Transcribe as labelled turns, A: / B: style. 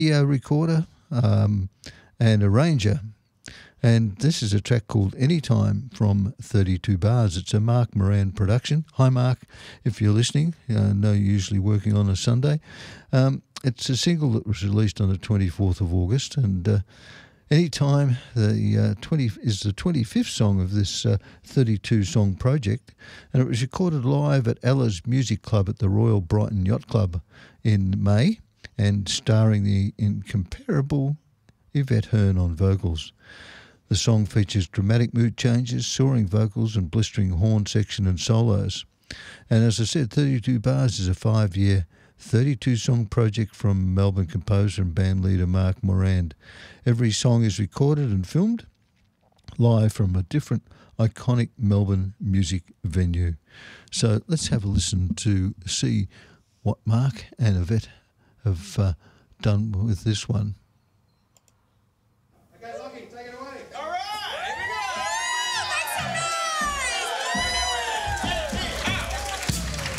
A: a recorder and arranger. And this is a track called Anytime from 32 Bars. It's a Mark Moran production. Hi, Mark, if you're listening. I know you're usually working on a Sunday. It's a single that was released on the 24th of August. And Anytime is the 25th song of this 32-song project. And it was recorded live at Ella's Music Club at the Royal Brighton Yacht Club in May, and starring the incomparable Yvette Hearn on vocals. The song features dramatic mood changes, soaring vocals and blistering horn section and solos. And as I said, 32 Bars is a 5-year, 32-song project from Melbourne composer and band leader Mark Moran. Every song is recorded and filmed live from a different iconic Melbourne music venue. So let's have a listen to see what Mark and Yvette have done with this one.